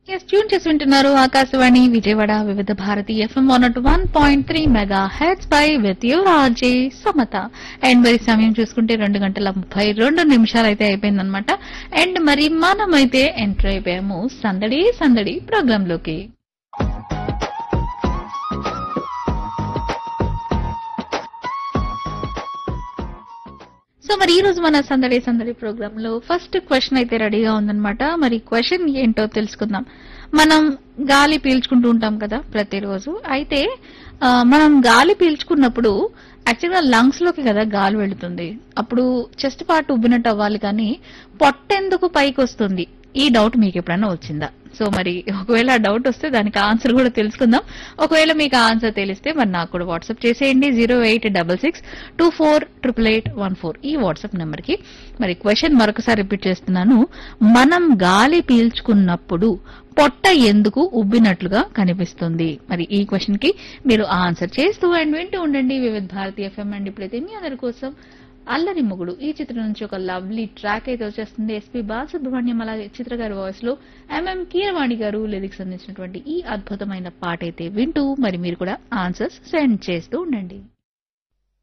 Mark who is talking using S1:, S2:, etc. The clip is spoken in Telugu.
S1: ఎస్ ట్యూన్ చేసి వింటున్నారు ఆకాశవాణి విజయవాడ వివిధ Bharati FM 101.3 mega heads pi with your RJ Samata. And మరి సమయం చూసుకుంటే 2 గంటల 32 నిమిషాలు అయితే అయిపోయిందనమాట. అండ్ మరి మనమైతే ఎంటర్ అయిపోయాము సందడి సందడి ప్రోగ్రామ్ లోకి. సో మరి ఈ రోజు మన సందడి సందడి ప్రోగ్రామ్ లో ఫస్ట్ క్వశ్చన్ అయితే రెడీగా ఉందన్నమాట. మరి క్వశ్చన్ ఏంటో తెలుసుకుందాం. మనం గాలి పీల్చుకుంటూ ఉంటాం కదా ప్రతిరోజు. అయితే మనం గాలి పీల్చుకున్నప్పుడు యాక్చువల్గా లంగ్స్ లోకి కదా గాలి వెళుతుంది. అప్పుడు చెస్ట్ పార్ట్ ఉబ్బినట్టు అవ్వాలి కానీ పొట్టెందుకు పైకి వస్తుంది? ఈ డౌట్ మీకు ఎప్పుడైనా వచ్చిందా? సో మరి ఒకవేళ ఆ డౌట్ వస్తే దానికి ఆన్సర్ కూడా తెలుసుకుందాం. ఒకవేళ మీకు ఆన్సర్ తెలిస్తే మరి నాకు కూడా వాట్సాప్ చేసేయండి 08662488814 ఈ వాట్సాప్ నెంబర్ కి. మరి క్వశ్చన్ మరొకసారి రిపీట్ చేస్తున్నాను. మనం గాలి పీల్చుకున్నప్పుడు పొట్ట ఎందుకు ఉబ్బినట్లుగా కనిపిస్తుంది? మరి ఈ క్వశ్చన్ కి మీరు ఆన్సర్ చేస్తూ అండ్ వింటూ ఉండండి వివిధ భారతి ఎఫ్ఎం. అండ్ ఇప్పుడైతే మీ అందరి కోసం అల్లరి మొగుడు ఈ చిత్రం నుంచి ఒక లవ్లీ ట్రాక్ అయితే వచ్చేస్తుంది. ఎస్పీ బాలసుబ్రహ్మణ్యం అలాగే చిత్ర గారి వాయిస్ లో ఎంఎం కీరవాణి గారు లిరిక్స్ అందించినటువంటి ఈ అద్భుతమైన పాట అయితే వింటూ మరి మీరు కూడా ఆన్సర్స్ సెండ్ చేస్తూ ఉండండి.